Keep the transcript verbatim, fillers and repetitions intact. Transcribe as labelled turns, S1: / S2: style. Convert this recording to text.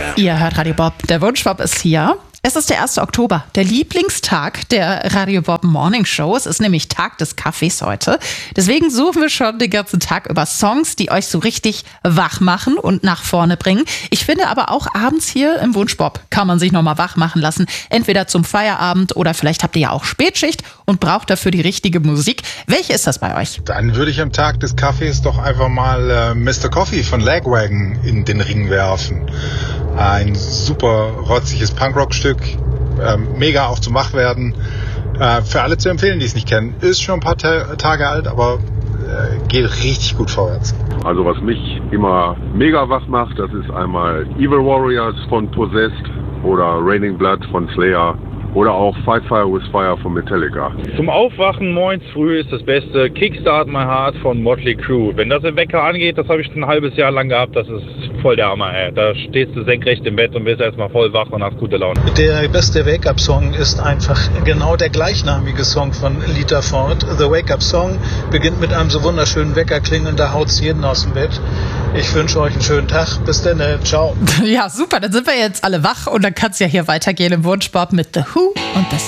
S1: Ihr hört Radio Bob, der Wunschbob ist hier. Es ist der erste Oktober, der Lieblingstag der Radio Bob Morning Show. Es ist nämlich Tag des Kaffees heute. Deswegen suchen wir schon den ganzen Tag über Songs, die euch so richtig wach machen und nach vorne bringen. Ich finde aber auch abends hier im Wunschbob kann man sich nochmal wach machen lassen. Entweder zum Feierabend oder vielleicht habt ihr ja auch Spätschicht und braucht dafür die richtige Musik. Welche ist das bei euch?
S2: Dann würde ich am Tag des Kaffees doch einfach mal äh, Mister Coffee von Lagwagon in den Ring werfen. Ein super rotziges Punkrock-Stück, äh, mega auch zum Wachwerden. Äh, für alle zu empfehlen, die es nicht kennen. Ist schon ein paar Ta- Tage alt, aber äh, geht richtig gut vorwärts.
S3: Also was mich immer mega wach macht, das ist einmal Evil Warriors von Possessed oder Raining Blood von Slayer. Oder auch Fight Fire with Fire von Metallica.
S4: Zum Aufwachen morgens früh ist das Beste Kickstart My Heart von Motley Crue. Wenn das im Wecker angeht, das habe ich ein halbes Jahr lang gehabt, das ist voll der Hammer, ey. Da stehst du senkrecht im Bett und bist erstmal voll wach und hast gute Laune.
S5: Der beste Wake-Up-Song ist einfach genau der gleichnamige Song von Lita Ford. The Wake-Up-Song beginnt mit einem so wunderschönen Weckerklingeln, da haut's jeden aus dem Bett. Ich wünsche euch einen schönen Tag. Bis dann, ciao.
S1: Ja, super, dann sind wir jetzt alle wach und dann kann es ja hier weitergehen im Wunschbob mit The Who und The